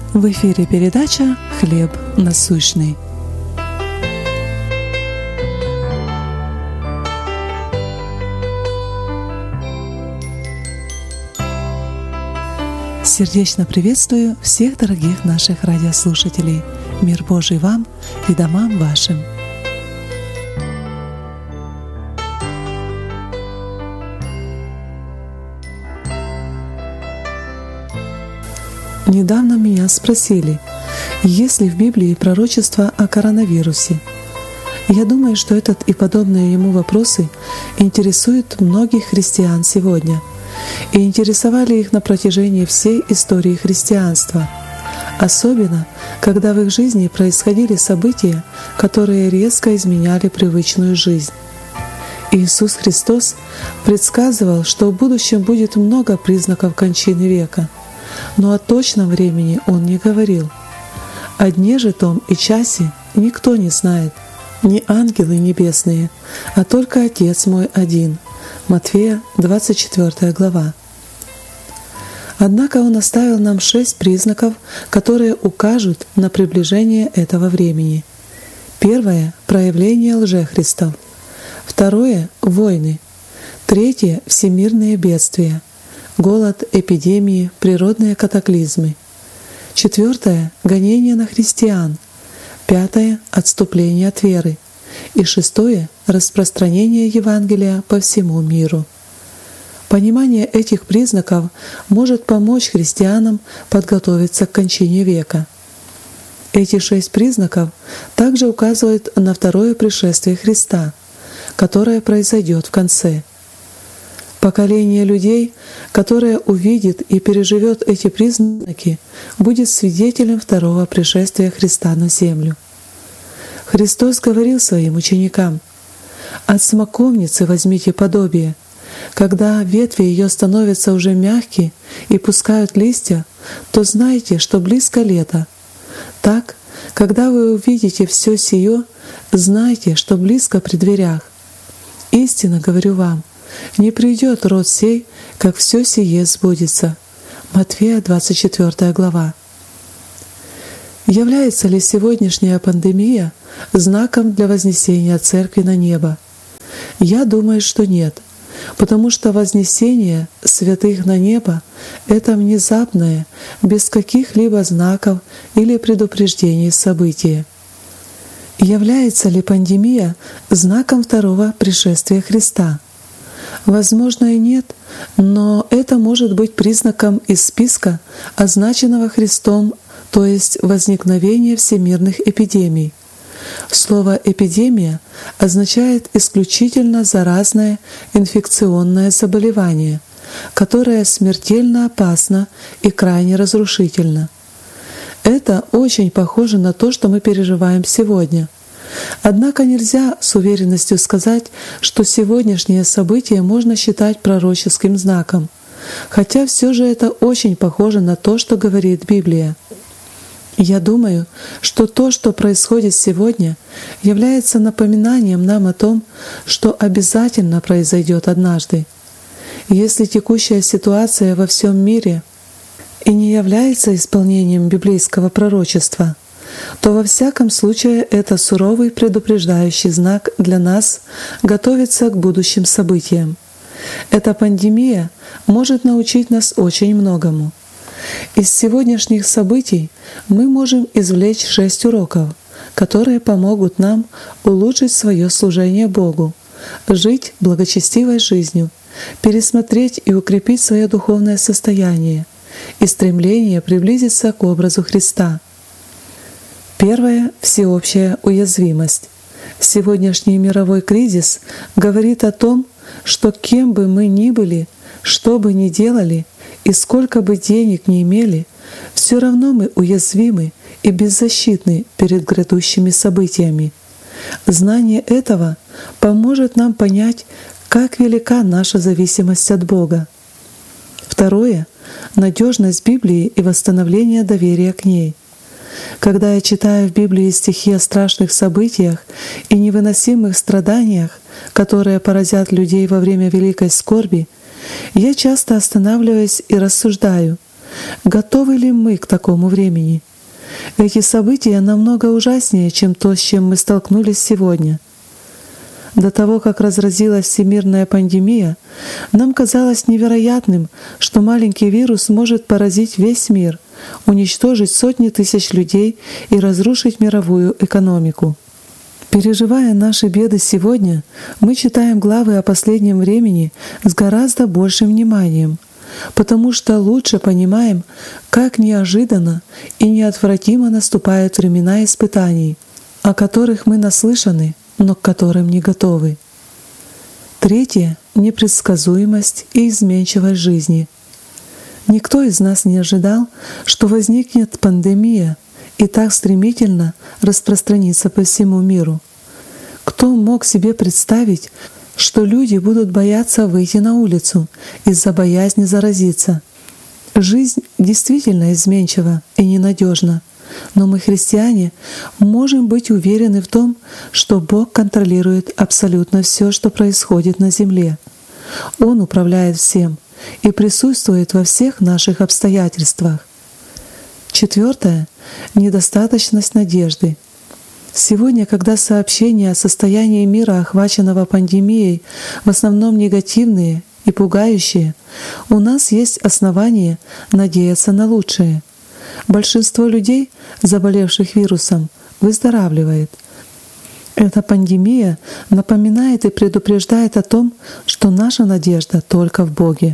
В эфире передача «Хлеб насущный». Сердечно приветствую всех дорогих наших радиослушателей. Мир Божий вам и домам вашим. Недавно меня спросили, есть ли в Библии пророчество о коронавирусе. Я думаю, что этот и подобные ему вопросы интересуют многих христиан сегодня и интересовали их на протяжении всей истории христианства, особенно когда в их жизни происходили события, которые резко изменяли привычную жизнь. Иисус Христос предсказывал, что в будущем будет много признаков кончины века, но о точном времени Он не говорил. О дне же том и часе никто не знает, ни ангелы небесные, а только Отец мой один. Матфея, 24 глава. Однако Он оставил нам 6 признаков, которые укажут на приближение этого времени. Первое — проявление лжехристов. Второе — войны. Третье — всемирные бедствия. Голод, эпидемии, природные катаклизмы. Четвертое — гонение на христиан. Пятое — отступление от веры. И шестое — распространение Евангелия по всему миру. Понимание этих признаков может помочь христианам подготовиться к кончине века. Эти 6 признаков также указывают на второе пришествие Христа, которое произойдет в конце. Поколение людей, которое увидит и переживет эти признаки, будет свидетелем второго пришествия Христа на землю. Христос говорил своим ученикам: «От смоковницы возьмите подобие. Когда ветви ее становятся уже мягкие и пускают листья, то знайте, что близко лето. Так, когда вы увидите все сие, знайте, что близко при дверях. Истинно говорю вам, не придет род сей, как все сие сбудется». Матфея, 24 глава. Является ли сегодняшняя пандемия знаком для вознесения Церкви на небо? Я думаю, что нет, потому что вознесение святых на небо — это внезапное, без каких-либо знаков или предупреждений событие. Является ли пандемия знаком второго пришествия Христа? Возможно, и нет, но это может быть признаком из списка, означенного Христом, то есть возникновение всемирных эпидемий. Слово «эпидемия» означает исключительно заразное инфекционное заболевание, которое смертельно опасно и крайне разрушительно. Это очень похоже на то, что мы переживаем сегодня. Однако нельзя с уверенностью сказать, что сегодняшнее событие можно считать пророческим знаком, хотя все же это очень похоже на то, что говорит Библия. Я думаю, что то, что происходит сегодня, является напоминанием нам о том, что обязательно произойдет однажды. Если текущая ситуация во всем мире и не является исполнением библейского пророчества, то во всяком случае это суровый предупреждающий знак для нас готовиться к будущим событиям. Эта пандемия может научить нас очень многому. Из сегодняшних событий мы можем извлечь 6 уроков, которые помогут нам улучшить свое служение Богу, жить благочестивой жизнью, пересмотреть и укрепить свое духовное состояние и стремление приблизиться к образу Христа. Первое — всеобщая уязвимость. Сегодняшний мировой кризис говорит о том, что кем бы мы ни были, что бы ни делали и сколько бы денег ни имели, все равно мы уязвимы и беззащитны перед грядущими событиями. Знание этого поможет нам понять, как велика наша зависимость от Бога. Второе — надежность Библии и восстановление доверия к ней. Когда я читаю в Библии стихи о страшных событиях и невыносимых страданиях, которые поразят людей во время великой скорби, я часто останавливаюсь и рассуждаю, Готовы ли мы к такому времени? Эти события намного ужаснее, чем то, с чем мы столкнулись сегодня. До того, как разразилась всемирная пандемия, нам казалось невероятным, что маленький вирус может поразить весь мир, уничтожить сотни тысяч людей и разрушить мировую экономику. Переживая наши беды сегодня, мы читаем главы о последнем времени с гораздо большим вниманием, потому что лучше понимаем, как неожиданно и неотвратимо наступают времена испытаний, о которых мы наслышаны, но к которым не готовы. Третье — непредсказуемость и изменчивость жизни. Никто из нас не ожидал, что возникнет пандемия и так стремительно распространится по всему миру. Кто мог себе представить, что люди будут бояться выйти на улицу из-за боязни заразиться? Жизнь действительно изменчива и ненадежна, но мы, христиане, можем быть уверены в том, что Бог контролирует абсолютно все, что происходит на земле. Он управляет всем и присутствует во всех наших обстоятельствах. Четвертое — недостаточность надежды. Сегодня, когда сообщения о состоянии мира, охваченного пандемией, в основном негативные и пугающие, у нас есть основания надеяться на лучшее. Большинство людей, заболевших вирусом, выздоравливает. Эта пандемия напоминает и предупреждает о том, что наша надежда только в Боге.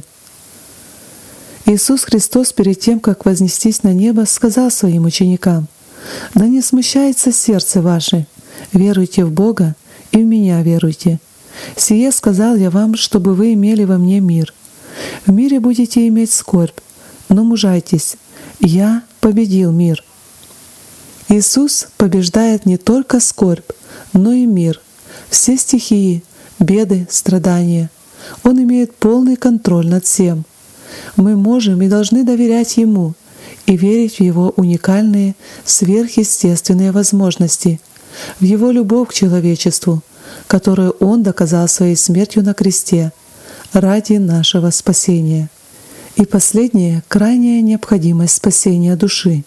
Иисус Христос перед тем, как вознестись на небо, сказал своим ученикам: «Да не смущается сердце ваше, веруйте в Бога и в Меня веруйте. Сие сказал я вам, чтобы вы имели во Мне мир. В мире будете иметь скорбь, но мужайтесь, Я победил мир». Иисус побеждает не только скорбь, но и мир, все стихии, беды, страдания. Он имеет полный контроль над всем. Мы можем и должны доверять Ему и верить в Его уникальные, сверхъестественные возможности, в Его любовь к человечеству, которую Он доказал своей смертью на кресте ради нашего спасения. И последнее — крайняя необходимость спасения души.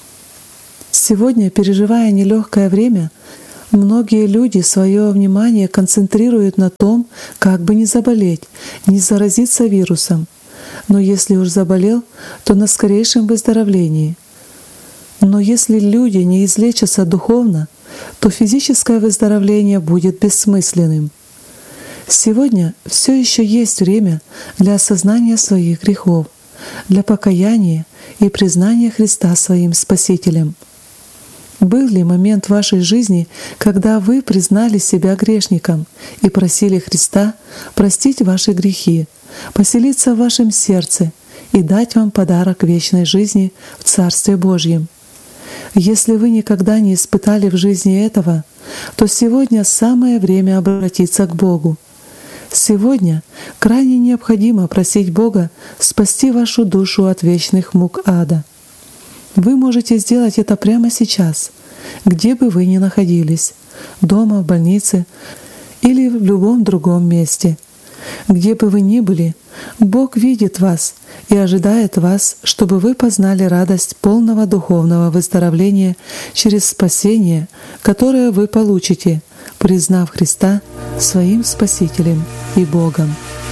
Сегодня, переживая нелегкое время, многие люди свое внимание концентрируют на том, как бы не заболеть, не заразиться вирусом. Но если уж заболел, то на скорейшем выздоровлении. Но если люди не излечатся духовно, то физическое выздоровление будет бессмысленным. Сегодня все еще есть время для осознания своих грехов, для покаяния и признания Христа своим Спасителем. Был ли момент в вашей жизни, когда вы признали себя грешником и просили Христа простить ваши грехи, поселиться в вашем сердце и дать вам подарок вечной жизни в Царстве Божьем? Если вы никогда не испытали в жизни этого, то сегодня самое время обратиться к Богу. Сегодня крайне необходимо просить Бога спасти вашу душу от вечных мук ада. Вы можете сделать это прямо сейчас, где бы вы ни находились — дома, в больнице или в любом другом месте. Где бы вы ни были, Бог видит вас и ожидает вас, чтобы вы познали радость полного духовного выздоровления через спасение, которое вы получите, признав Христа своим Спасителем и Богом.